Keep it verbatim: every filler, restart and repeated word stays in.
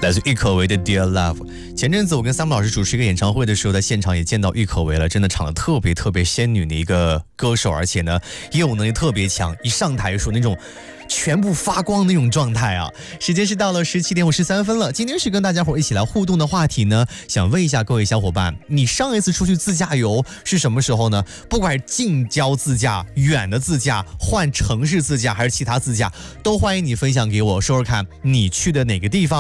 来自郁可唯的 Dear Love。 前阵子我跟三木老师主持一个演唱会的时候，在现场也见到郁可唯了，真的唱得特别特别仙女的一个歌手，而且呢业务能力特别强，一上台说那种全部发光的那种状态啊。时间是到了十七点五十三分了，今天是跟大家伙一起来互动的话题呢，想问一下各位小伙伴，你上一次出去自驾游是什么时候呢？不管近郊自驾、远的自驾、换城市自驾还是其他自驾，都欢迎你分享给我，说说看你去的哪个地方